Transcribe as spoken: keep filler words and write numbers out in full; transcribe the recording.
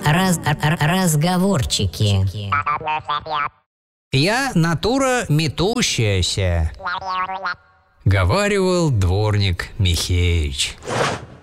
раз, р- разговорчики. Я натура метущаяся, говаривал дворник Михеич.